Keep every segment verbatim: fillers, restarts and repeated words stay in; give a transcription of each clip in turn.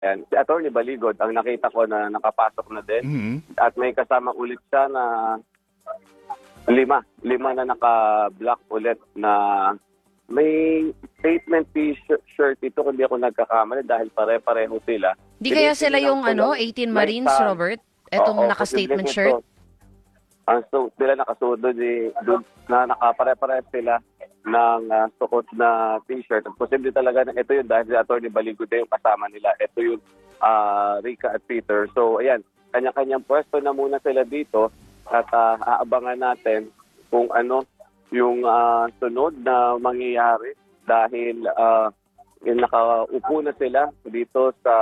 Ayan. Si Attorney Baligod, ang nakita ko na nakapasok na din. Mhm. At may kasama ulit siya na lima. Lima na naka-black ulit na may statement t-shirt ito kung di ako nagkakamali dahil pare-pareho sila. Di kaya sila yung Tinitingnan ko ano, lang, eighteen may Marines, tag. Robert? Etong Oo, naka-statement posibleng shirt? ito. Ang so, sila nakasuot doon, eh, doon na nakapare-pareho sila ng uh, suot na t-shirt. At posible talaga na ito yun dahil si Atty. Baligod yung kasama nila. Ito yung uh, Rica at Peter. So, ayan, kanya-kanyang pwesto na muna sila dito at uh, aabangan natin kung ano yung uh, sunod na mangyayari dahil uh, yung nakaupo na sila dito sa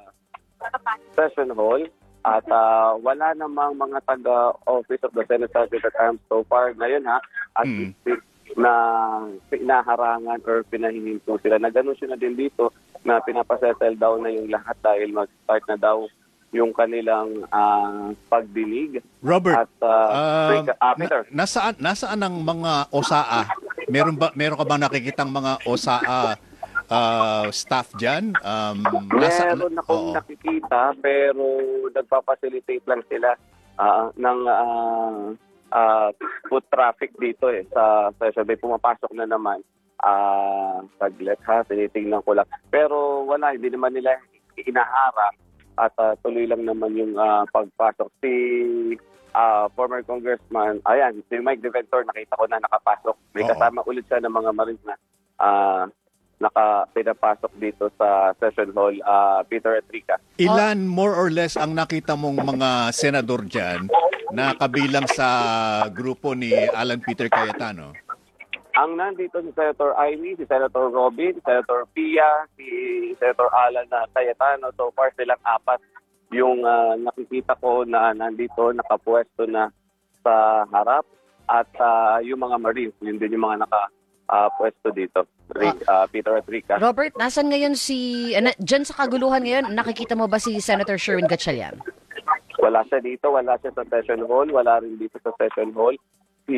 session hall at uh, wala namang mga taga-office of the Senate Secretary at Arms so far ngayon ha at Mm. na pinaharangan or pinahihinto sila. Nag-anunsyo na din dito na pinapasettle down na yung lahat dahil mag-start na daw yung kanilang uh, pagdinig. Robert, At uh, uh, Rica- ah, Peter. na, nasaan, nasaan ang mga O S A A? Meron, ba, meron ka ba nakikitang mga O S A A uh, staff dyan? Um, nasa- Meron akong Oo. nakikita pero nagpapacilitate lang sila ah, ng ah, ah, foot traffic dito eh sa session. May pumapasok na naman. Ah, saglit ha, tinitingnan ko lang. Pero wala, hindi naman nila inaharang at ah, tuloy lang naman yung ah, pagpasok. Si ah, former congressman, ayan, si Mike Deventor, nakita ko na nakapasok. May Oo. kasama ulit siya ng mga Marines na ah, naka pinapasok dito sa session hall, ah, Peter at Rica. Ilan more or less ang nakita mong mga senador dyan na kabilang sa grupo ni Alan Peter Cayetano? Ang nandito si Senator Ivy, si Senator Robin, si Senator Pia, si Senator Alan na Cayetano. So far silang apat yung ah, nakikita ko na nandito, nakapwesto na sa harap. At ah, yung mga Marines, yun din yung mga nakapwesto dito. Rick, ah, Peter at Rica. Robert, nasan ngayon si... Uh, dyan sa kaguluhan ngayon, nakikita mo ba si Senator Sherwin Gatchalian? Wala siya dito, wala siya sa session hall, wala rin dito sa session hall. Si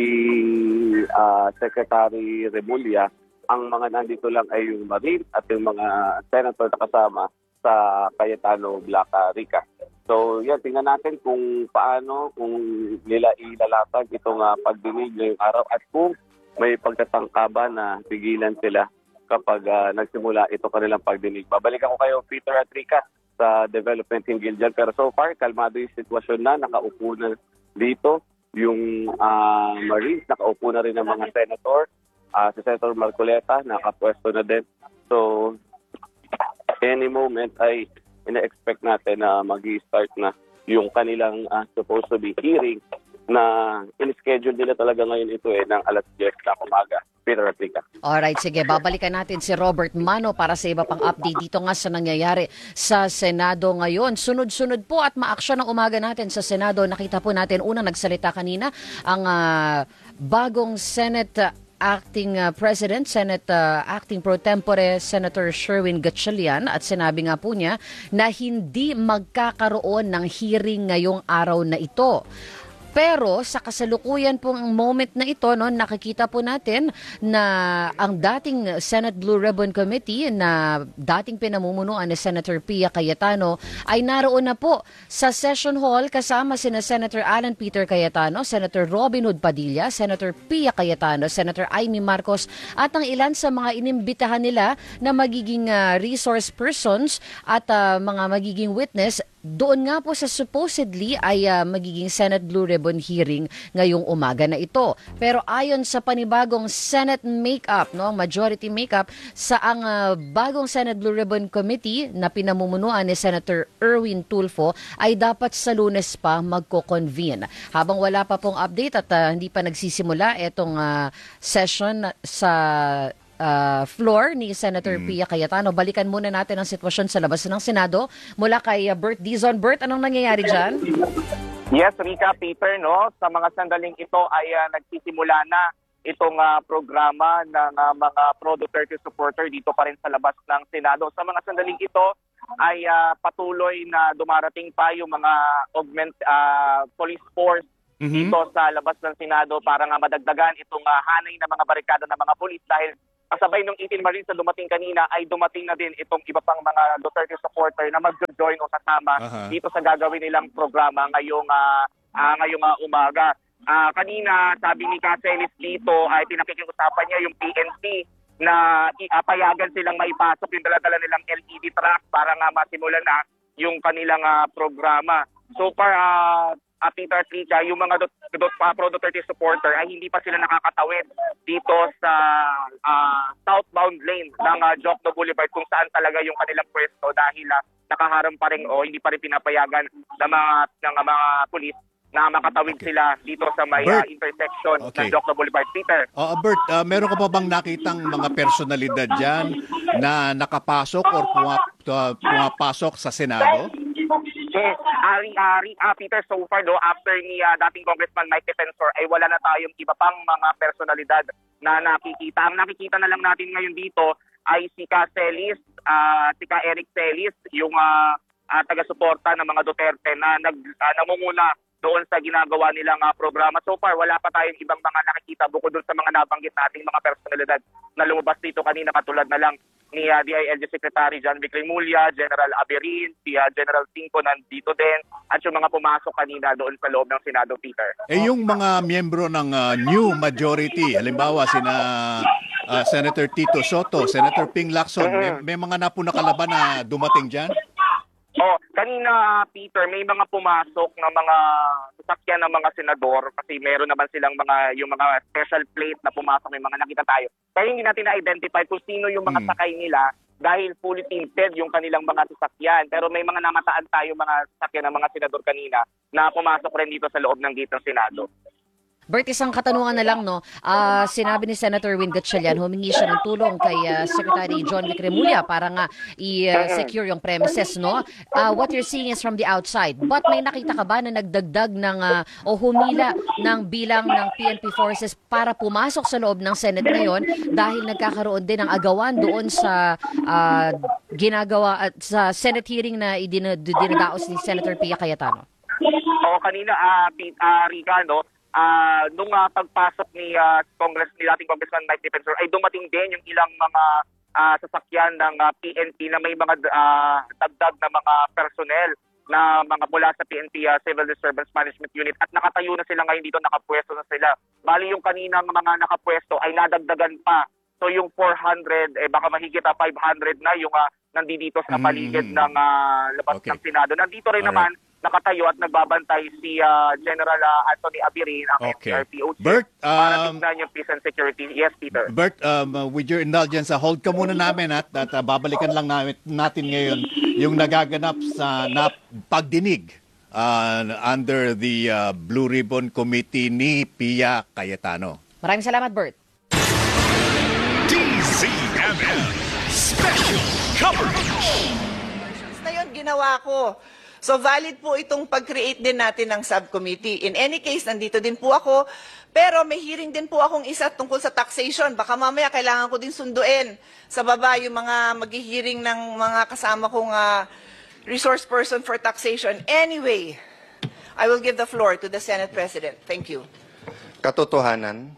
ah, Secretary Remulla, ang mga nandito lang ay yung Marine at yung mga senator na kasama sa Cayetano Blanca Rica. So yan, tingnan natin kung paano, kung nila ilalatag itong uh, pagdinig ngayong araw at kung may pagtatangka ba na pigilan sila kapag uh, nagsimula ito kanilang pagdinig. Babalikan ko kayo, Peter at Rica, sa development hinggil dyan. Pero so far, kalmado yung sitwasyon na, nakaupo na dito yung uh, Marines, nakaupo na rin ang mga senator, uh, si Senator Marcoleta, nakapwesto na din. So, any moment ay ina-expect natin na mag-i-start na yung kanilang uh, supposed to be hearing na in-schedule nila talaga ngayon ito eh ng alas diyes na umaga. Peter at Rica. Alright, sige, babalikan natin si Robert Mano para sa iba pang update dito nga sa nangyayari sa Senado ngayon. Sunod-sunod po at maaksyon ng umaga natin sa Senado. Nakita po natin, unang nagsalita kanina, ang uh, bagong Senate uh, Acting uh, President, Senate uh, Acting Pro Tempore, Senator Sherwin Gatchalian, at sinabi nga po niya na hindi magkakaroon ng hearing ngayong araw na ito. Pero sa kasalukuyan pong moment na ito, no, nakikita po natin na ang dating Senate Blue Ribbon Committee na dating pinamumunuan ni Senator Pia Cayetano ay naroon na po sa session hall kasama sina Senator Alan Peter Cayetano, Senator Robin Hood Padilla, Senator Pia Cayetano, Senator Amy Marcos at ang ilan sa mga inimbitahan nila na magiging uh, resource persons at uh, mga magiging witness doon nga po sa supposedly ay uh, magiging Senate Blue Ribbon hearing ngayong umaga na ito. Pero ayon sa panibagong Senate makeup, no, majority makeup sa ang uh, bagong Senate Blue Ribbon Committee na pinamumunuan ni Senator Erwin Tulfo ay dapat sa Lunes pa magko-convene. Habang wala pa pong update at uh, hindi pa nagsisimula itong uh, session sa Uh, floor ni Senator mm. Pia Cayetano. Balikan muna natin ang sitwasyon sa labas ng Senado mula kay uh, Bert Dizon. Bert, anong nangyayari dyan? Yes, Rica, Peter, no? Sa mga sandaling ito ay uh, nagsisimula na itong uh, programa ng uh, mga Pro Duterte supporter dito pa rin sa labas ng Senado. Sa mga sandaling ito ay uh, patuloy na dumarating pa yung mga augment uh, police force mm-hmm. dito sa labas ng Senado para nga madagdagan itong uh, hanay ng mga barikada ng mga pulis dahil kasabay ng eighteen Marines na dumating kanina ay dumating na din itong iba pang mga Duterte supporter na mag-join o kasama Aha. dito sa gagawin nilang programa ngayong, uh, uh, ngayong uh, umaga. Uh, kanina, sabi ni Caceres dito, ay pinakikiusapan niya yung P N P na ipayagan silang maipasok yung dala-dala nilang L E D truck para nga masimulan na yung kanilang uh, programa. So far, uh, uh, Peter Tricia, yung mga dot, dot, uh, Pro Duterte supporter ay hindi pa sila nakakatawid dito sa uh, southbound lane ng uh, Jokno Boulevard kung saan talaga yung kanilang pwesto dahil uh, nakaharang pa rin o hindi pa rin pinapayagan ng mga, ng uh, mga pulis na makatawid Okay. sila dito sa may uh, Bert. intersection Okay. ng Jokno Boulevard. Peter? Uh, Bert, uh, meron ka pa bang nakitang mga personalidad dyan na nakapasok or pumap, uh, pumapasok sa Senado? Yes, ari-ari, ah, Peter, so far, no, after ni uh, dating Congressman Mike Defensor, ay wala na tayong iba pang mga personalidad na nakikita. Ang nakikita na lang natin ngayon dito ay si Ka Celis, uh, si Ka Eric Celis, yung uh, uh, taga-suporta ng mga Duterte na nag, uh, namumuna doon sa ginagawa nilang uh, programa. So far, wala pa tayong ibang mga nakikita bukod doon sa mga nabanggit nating mga personalidad na lumabas dito kanina, katulad na lang ni uh, D I L G Secretary John Vic Remulla, General Aberin, si uh, General Cinco nandito din, at yung mga pumasok kanina doon sa loob ng Senado, Peter. Eh yung mga miyembro ng uh, new majority, halimbawa sina uh, Senator Tito Soto, Senator Ping Lacson, may, may mga napo na kalaban na dumating dyan? Oh, kanina, Peter, may mga pumasok na mga sasakyan ng mga senador kasi meron naman silang mga yung mga special plate na pumasok, may mga nakita tayo. Kaya hindi natin na-identify kung sino yung mga Hmm. sakay nila dahil fully tinted yung kanilang mga sasakyan. Pero may mga namataan tayo mga sasakyan ng mga senador kanina na pumasok rin dito sa loob ng gate ng Senado. Bert, isang katanungan na lang, no? Ah, sinabi ni Senator Win Gatchalian, humingi siya ng tulong kay ah, Secretary John Vic Remulla para nga i-secure yung premises, no? Ah, what you're seeing is from the outside. But may nakita ka ba na nagdagdag ng ah, o humila ng bilang ng P N P forces para pumasok sa loob ng Senate ngayon dahil nagkakaroon din ng agawan doon sa ah, ginagawa at sa Senate hearing na idin- dinadaos ni Senator Pia Cayetano? O kanina, uh, uh, Rica, no? Uh, nung uh, pagpasok ni uh, Congress ni dating Congressman Mike Defensor ay dumating din yung ilang mga uh, sasakyan ng uh, P N P na may mga uh, dagdag na mga personnel na mga mula sa P N P uh, Civil Disturbance Management Unit at nakatayo na sila ngayon dito, nakapwesto na sila. Bali yung kaninang mga nakapwesto ay nadagdagan pa. So yung four hundred, eh baka mahigit uh, five hundred na yung uh, nandito sa paligid Mm. ng uh, labas Okay. ng Senado. Nandito rin Alright. naman nakatayo at nagbabantay si uh, General uh, Anthony Abirin, ang Okay. F C R P O C, Bert, para um, tignan yung peace and security. Yes, Peter. Bert, um, uh, with your indulgence, uh, hold ka muna namin at, at uh, babalikan lang namin, natin ngayon yung nagaganap sa na, pagdinig uh, under the uh, Blue Ribbon Committee ni Pia Cayetano. Maraming salamat, Bert. D Z M M Special Coverage. Na yun, ginawa ko. So valid po itong pag-create din natin ng subcommittee. In any case, nandito din po ako. Pero may hearing din po akong isa tungkol sa taxation. Baka mamaya kailangan ko din sunduin sa baba yung mga mag-hearing ng mga kasama kong uh, resource person for taxation. Anyway, I will give the floor to the Senate President. Thank you. Katotohanan,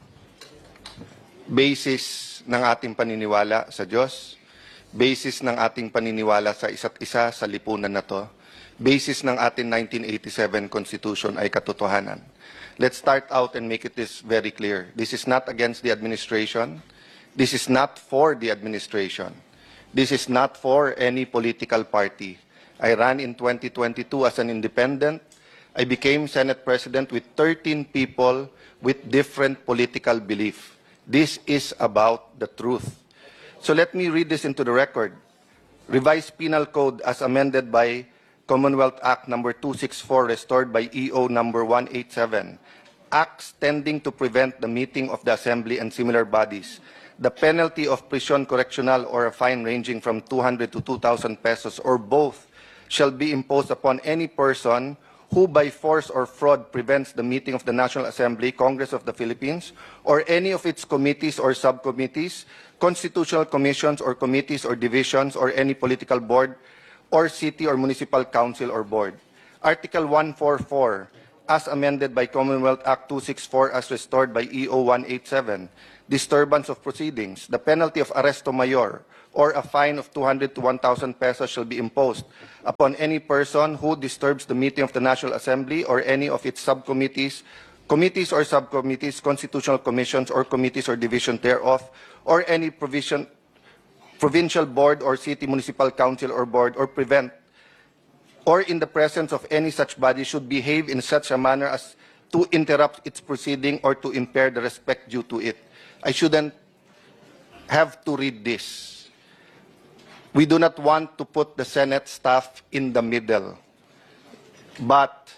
basis ng ating paniniwala sa Diyos, basis ng ating paniniwala sa isa't isa sa lipunan na to, basis ng ating nineteen eighty-seven Constitution ay katotohanan. Let's start out and make it this very clear. This is not against the administration. This is not for the administration. This is not for any political party. I ran in twenty twenty-two as an independent. I became Senate President with thirteen people with different political belief. This is about the truth. So let me read this into the record. Revised Penal Code as amended by Commonwealth Act number two sixty-four, restored by E O number one eighty-seven. Acts tending to prevent the meeting of the Assembly and similar bodies. The penalty of prison correctional or a fine ranging from two hundred to two thousand pesos or both shall be imposed upon any person who by force or fraud prevents the meeting of the National Assembly, Congress of the Philippines, or any of its committees or subcommittees, constitutional commissions or committees or divisions, or any political board, or city or municipal council or board. Article one forty-four, as amended by Commonwealth Act two sixty-four, as restored by E O one eighty-seven. disturbance of proceedings, the penalty of arresto mayor or a fine of two hundred to one thousand pesos shall be imposed upon any person who disturbs the meeting of the National Assembly or any of its subcommittees, committees or subcommittees, constitutional commissions or committees or division thereof, or any provision, provincial board or city municipal council or board, or prevent or in the presence of any such body should behave in such a manner as to interrupt its proceeding or to impair the respect due to it. I shouldn't have to read this. We do not want to put the Senate staff in the middle. But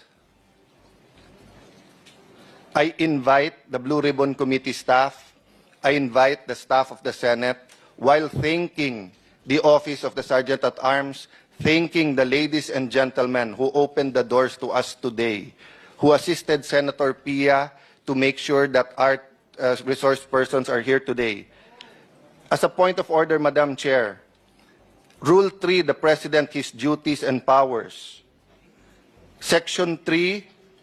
I invite the Blue Ribbon Committee staff, I invite the staff of the Senate, while thanking the Office of the Sergeant at Arms, thanking the ladies and gentlemen who opened the doors to us today, who assisted Senator Pia to make sure that our uh, resource persons are here today. As a point of order, Madam Chair, Rule three, the President, his duties and powers. Section three,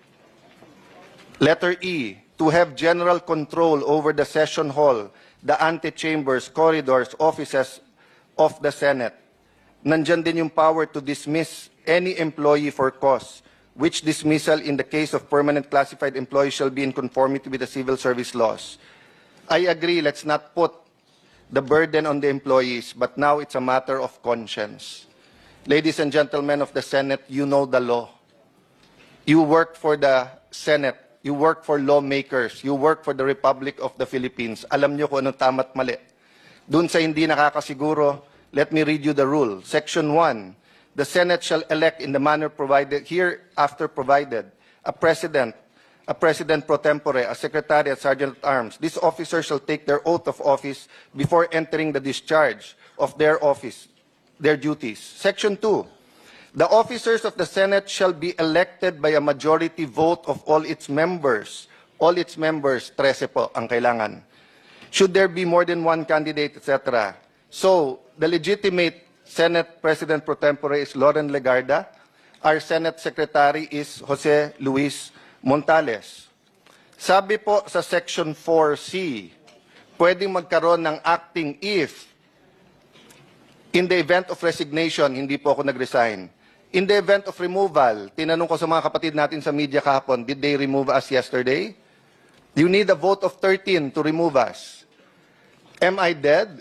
letter E, to have general control over the session hall, the antechambers, corridors, offices of the Senate. Nandyan din yung power to dismiss any employee for cause, which dismissal in the case of permanent classified employees shall be in conformity with the civil service laws. I agree, let's not put the burden on the employees, but now it's a matter of conscience. Ladies and gentlemen of the Senate, you know the law. You work for the Senate. You work for lawmakers. You work for the Republic of the Philippines. Alam nyo kung anong tama't mali. Dun sa hindi nakakasiguro, let me read you the rule. Section one, the Senate shall elect in the manner provided, hereafter provided, a president, a president pro tempore, a secretary, a sergeant at arms. These officers shall take their oath of office before entering the discharge of their office, their duties. Section two, the officers of the Senate shall be elected by a majority vote of all its members. All its members, trese po ang kailangan. Should there be more than one candidate, et cetera. So, the legitimate Senate President pro tempore is Loren Legarda. Our Senate Secretary is Jose Luis Montales. Sabi po sa Section four C, pwedeng magkaroon ng acting if, in the event of resignation, hindi po ako nag-resign. In the event of removal, tinanong ko sa mga kapatid natin sa media kahapon, did they remove us yesterday? You need a vote of thirteen to remove us. Am I dead?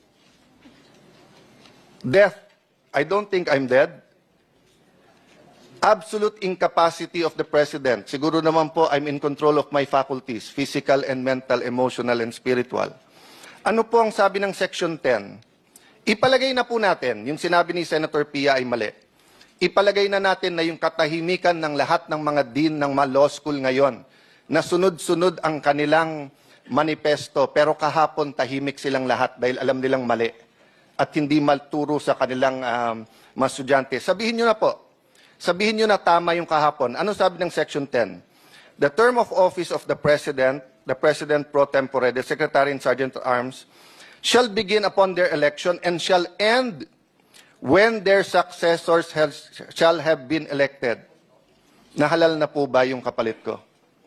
Death. I don't think I'm dead. Absolute incapacity of the President. Siguro naman po, I'm in control of my faculties, physical and mental, emotional and spiritual. Ano po ang sabi ng Section ten? Ipalagay na po natin, yung sinabi ni Senator Pia ay mali. Ipalagay na natin na yung katahimikan ng lahat ng mga dean ng mga law school ngayon, na sunod-sunod ang kanilang manifesto, pero kahapon tahimik silang lahat dahil alam nilang mali at hindi malturo sa kanilang um, mga estudyante. Sabihin nyo na po, sabihin nyo na tama yung kahapon. Ano sabi ng Section ten? The term of office of the President, the President pro tempore, the Secretary and Sergeant at Arms, shall begin upon their election and shall end when their successors have, shall have been elected. Nahalal na po ba yung kapalit ko?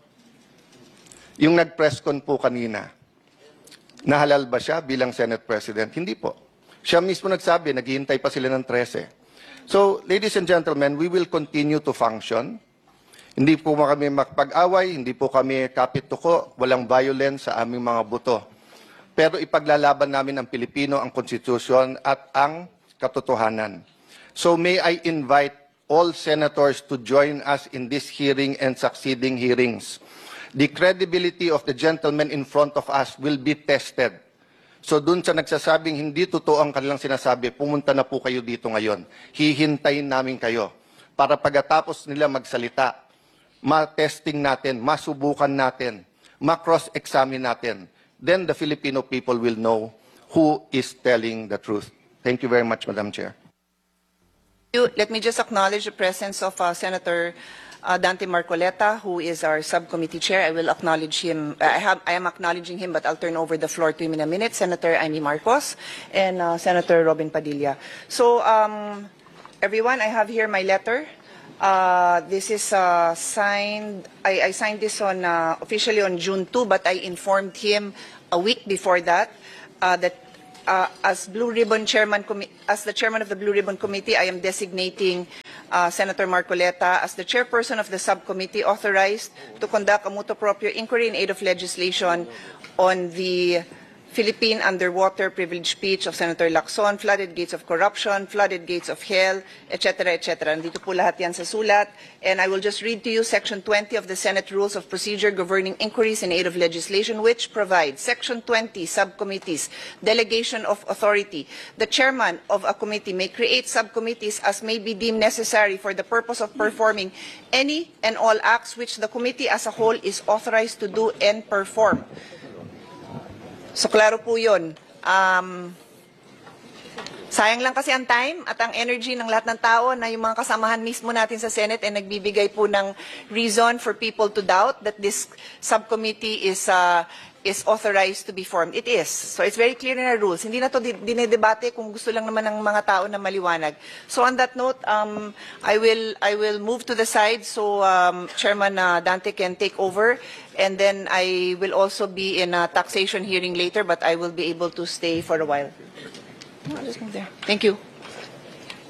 Yung nag-press con po kanina, nahalal ba siya bilang Senate President? Hindi po. Siya mismo nagsabi, naghihintay pa sila ng trese. So, ladies and gentlemen, we will continue to function. Hindi po kami makapag-away, hindi po kami kapit-tuko, walang violence sa aming mga buto. Pero ipaglalaban namin ang Pilipino, ang konstitusyon at ang katotohanan. So may I invite all senators to join us in this hearing and succeeding hearings. The credibility of the gentlemen in front of us will be tested. So dun sa nagsasabing hindi totoo ang kanilang sinasabi, pumunta na po kayo dito ngayon. Hihintayin namin kayo para pagkatapos nila magsalita, ma-testing natin, masubukan natin, ma-cross-examine natin. Then the Filipino people will know who is telling the truth. Thank you very much, Madam Chair. Let me just acknowledge the presence of uh, Senator uh, Dante Marcoleta, who is our subcommittee chair. I will acknowledge him. I, have, I am acknowledging him, but I'll turn over the floor to him in a minute. Senator Amy Marcos and uh, Senator Robin Padilla. So, um, everyone, I have here my letter. Uh, this is uh, signed. I, I signed this on uh, officially on June second, but I informed him a week before that, uh, that uh, as Blue Ribbon Chairman, commi- as the Chairman of the Blue Ribbon Committee, I am designating uh, Senator Marcoleta as the Chairperson of the subcommittee authorized to conduct a motu proprio inquiry in aid of legislation on the Philippine underwater privilege speech of Senator Lacson, flooded gates of corruption, flooded gates of hell, et cetera, et cetera. Nandito po lahat yan sa sulat. And I will just read to you Section twenty of the Senate Rules of Procedure governing inquiries in aid of legislation, which provides Section twenty, subcommittees, delegation of authority. The chairman of a committee may create subcommittees as may be deemed necessary for the purpose of performing any and all acts which the committee as a whole is authorized to do and perform. So, klaro po yun. Um, sayang lang kasi ang time at ang energy ng lahat ng tao na yung mga kasamahan mismo natin sa Senate ay nagbibigay po ng reason for people to doubt that this subcommittee is uh, is authorized to be formed. It is. So it's very clear in our rules. Hindi na to dinedebate kung gusto lang naman ng mga tao na maliwanag. So on that note, um, I will I will move to the side so um, Chairman uh, Dante can take over. And then I will also be in a taxation hearing later, but I will be able to stay for a while. No, I'll just move there. Thank you.